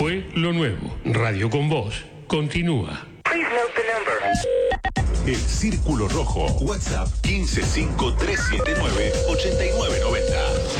Fue lo nuevo. Radio con Voz continúa. El Círculo Rojo. WhatsApp 155-379-8990.